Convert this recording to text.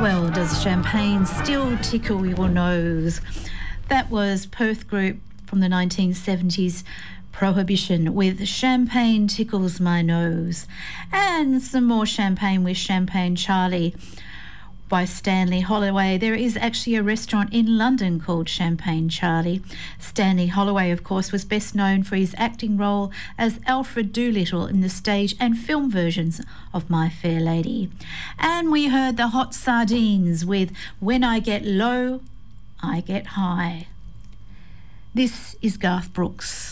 Well, does champagne still tickle your nose? That was Perth group from the 1970s, Prohibition, with Champagne Tickles My Nose. And some more champagne with Champagne Charlie by Stanley Holloway. There is actually a restaurant in London called Champagne Charlie. Stanley Holloway, of course, was best known for his acting role as Alfred Doolittle in the stage and film versions of My Fair Lady. And we heard the Hot Sardines with When I Get Low, I Get High. This is Garth Brooks.